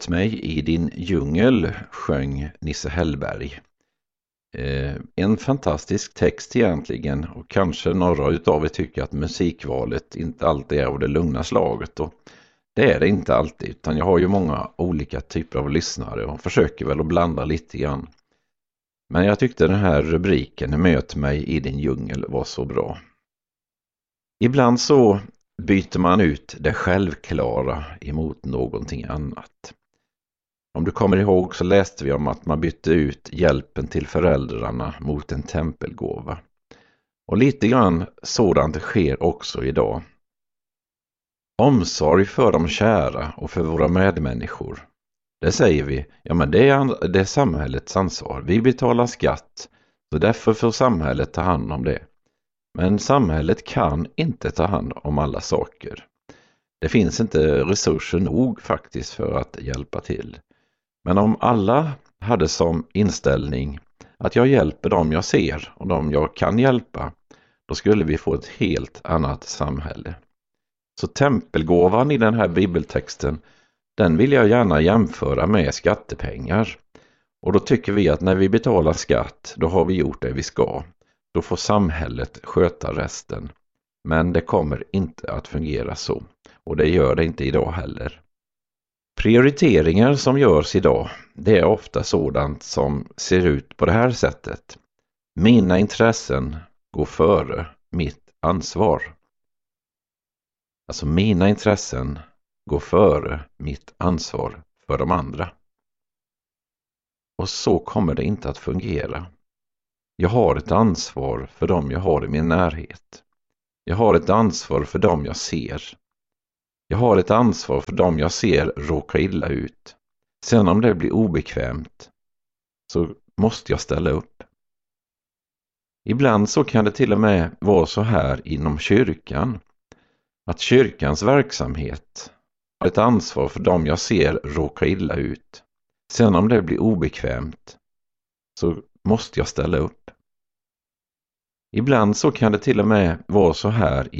Möt mig i din djungel, sjöng Nisse Hellberg. En fantastisk text egentligen, och kanske några utav er tycker att musikvalet inte alltid är av det lugna slaget, och det är det inte alltid, utan jag har ju många olika typer av lyssnare och försöker väl att blanda lite grann. Men jag tyckte den här rubriken, Möt mig i din djungel, var så bra. Ibland så byter man ut det självklara emot någonting annat. Om du kommer ihåg så läste vi om att man bytte ut hjälpen till föräldrarna mot en tempelgåva. Och lite grann sådant sker också idag. Omsorg för de kära och för våra medmänniskor. Det säger vi, ja men det är samhällets ansvar. Vi betalar skatt, så därför får samhället ta hand om det. Men samhället kan inte ta hand om alla saker. Det finns inte resurser nog faktiskt för att hjälpa till. Men om alla hade som inställning att jag hjälper dem jag ser och dem jag kan hjälpa, då skulle vi få ett helt annat samhälle. Så tempelgåvan i den här bibeltexten, den vill jag gärna jämföra med skattepengar. Och då tycker vi att när vi betalar skatt, då har vi gjort det vi ska. Då får samhället sköta resten. Men det kommer inte att fungera så. Och det gör det inte idag heller. Prioriteringar som görs idag, det är ofta sådant som ser ut på det här sättet. Mina intressen går före mitt ansvar. Alltså mina intressen går före mitt ansvar för de andra. Och så kommer det inte att fungera. Jag har ett ansvar för dem jag har i min närhet. Jag har ett ansvar för dem jag ser. Jag har ett ansvar för dem jag ser råka illa ut. Sen om det blir obekvämt så måste jag ställa upp. Ibland så kan det till och med vara så här inom kyrkan. Att kyrkans verksamhet har ett ansvar för dem jag ser råka illa ut. Sen om det blir obekvämt så måste jag ställa upp. Ibland så kan det till och med vara så här